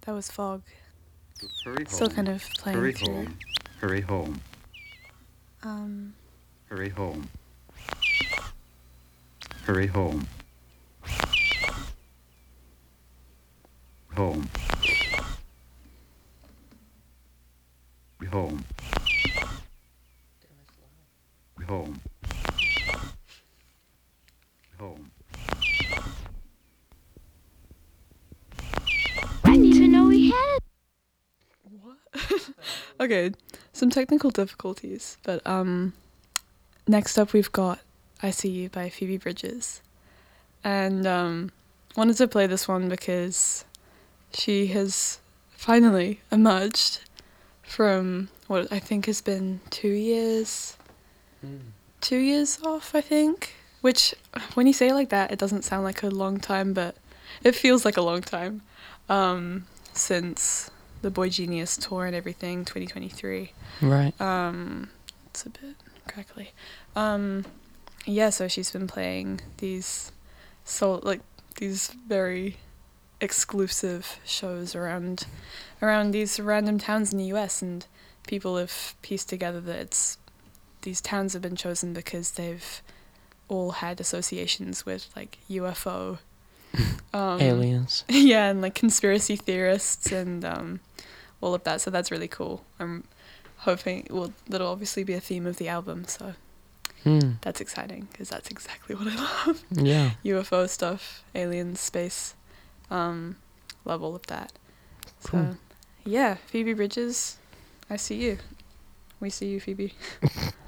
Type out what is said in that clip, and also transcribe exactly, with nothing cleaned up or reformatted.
That was Fog. Hurry Still home. kind of playing Hurry through. home. Hurry home. Um, Hurry home. Hurry home. Home. Home. Home. Home. I didn't even know we had it. what? Okay, some technical difficulties, but um, next up we've got I See You by Phoebe Bridgers. And um, wanted to play this one because she has finally emerged from what I think has been two years, Mm. two years off, I think. Which, when you say it like that, it doesn't sound like a long time, but it feels like a long time um, since the Boy Genius tour and everything, twenty twenty-three. Right. Um, it's a bit crackly. Um, yeah, so she's been playing these, so like these very exclusive shows around, around these random towns in the U S, and people have pieced together that it's these towns have been chosen because they've all had associations with like U F O, um, Aliens. yeah, and like conspiracy theorists and um, all of that. So that's really cool. I'm hoping well that'll obviously be a theme of the album. So Mm. that's exciting because that's exactly what I love. Yeah. U F O stuff, aliens, space, um, love all of that. Cool. So yeah, Phoebe Bridgers, I see you. We see you, Phoebe.